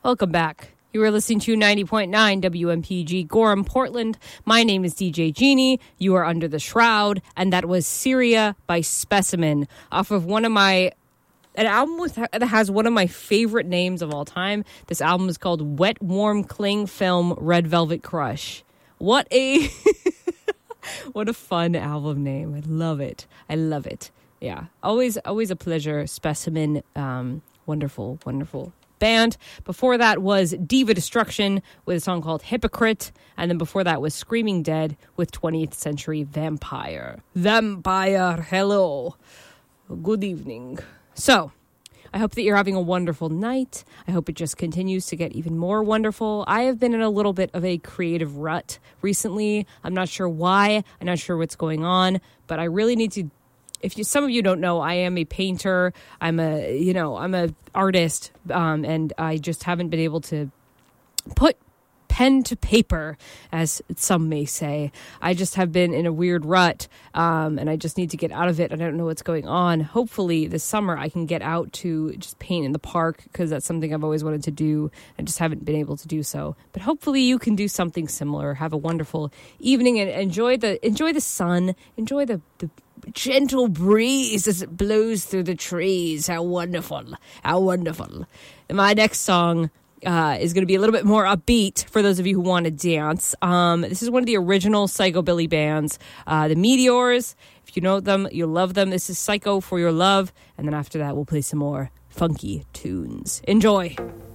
Welcome back. You are listening to 90.9 WMPG Gorham, Portland. My name is DJ Jeannie. You are Under the Shroud, and that was Syria by Specimen off of an album that has one of my favorite names of all time. This album is called Wet Warm Cling Film Red Velvet Crush. What a what a fun album name. I love it. I love it. Yeah, always a pleasure. Specimen, wonderful band. Before that was Diva Destruction with a song called Hypocrite, and then before that was Screaming Dead with 20th Century Vampire. Hello. Good evening. So, I hope that you're having a wonderful night. I hope it just continues to get even more wonderful. I have been in a little bit of a creative rut recently. I'm not sure why. I'm not sure what's going on, but I really need to. Some of you don't know, I am a painter. I'm a artist, and I just haven't been able to put pen to paper, as some may say. I just have been in a weird rut, and I just need to get out of it. I don't know what's going on. Hopefully this summer I can get out to just paint in the park, because that's something I've always wanted to do. I just haven't been able to do so. But hopefully you can do something similar. Have a wonderful evening and enjoy the sun. Enjoy the gentle breeze as it blows through the trees. How wonderful. How wonderful. And my next song is going to be a little bit more upbeat for those of you who want to dance. This is one of the original Psychobilly bands, the Meteors. If you know them, you'll love them. This is Psycho for Your Love. And then after that, we'll play some more funky tunes. Enjoy.